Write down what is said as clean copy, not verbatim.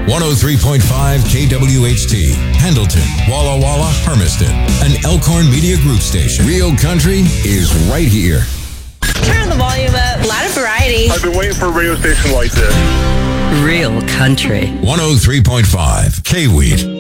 103.5 KWHT, Pendleton, Walla Walla, Hermiston, an Elkhorn Media Group station. Real country is right here. Turn the volume up. A lot of variety. I've been waiting for a radio station like this. Real country. 103.5 K-Weed.